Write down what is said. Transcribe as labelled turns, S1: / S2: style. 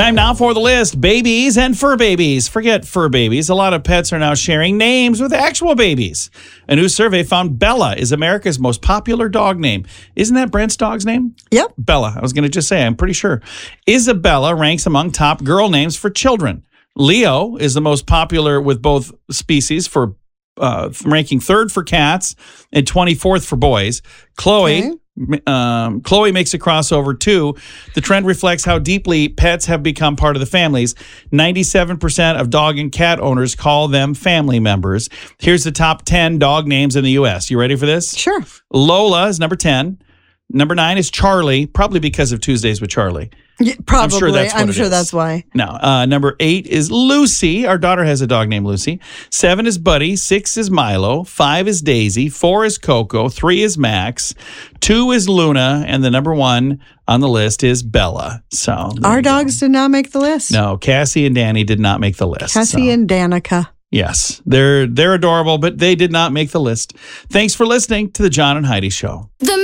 S1: Time now for the list. Babies and fur babies. Forget fur babies. A lot of pets are now sharing names with actual babies. A new survey found Bella is America's most popular dog name. Isn't that Brent's dog's name?
S2: Yep.
S1: Bella. I was going to just say, I'm pretty sure. Isabella ranks among top girl names for children. Leo is the most popular with both species for ranking third for cats and 24th for boys. Chloe makes a crossover too. The trend reflects how deeply pets have become part of the families. 97% of dog and cat owners call them family members. Here's the top 10 dog names in the U.S. You ready for this?
S2: Sure.
S1: Lola is number 10. Number 9 is Charlie, probably because of Tuesdays with Charlie.
S2: Yeah, probably.
S1: I'm sure that's
S2: why.
S1: No. Number 8 is Lucy. Our daughter has a dog named Lucy. 7 is Buddy. 6 is Milo. 5 is Daisy. 4 is Coco. 3 is Max. 2 is Luna. And the number 1 on the list is Bella. So
S2: our dogs did not make the list.
S1: No, Cassie and Danny did not make the list.
S2: Cassie and Danica.
S1: Yes, they're adorable, but they did not make the list. Thanks for listening to the John and Heidi Show.